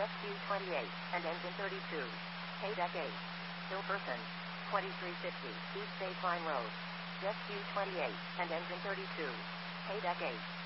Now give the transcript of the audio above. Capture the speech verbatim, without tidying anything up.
Just Q twenty-eight, and ends in thirty-two. K deck eight. Hilperson. twenty-three fifty, East Baseline Road. Just Q twenty-eight, and ends in thirty-two. K deck eight.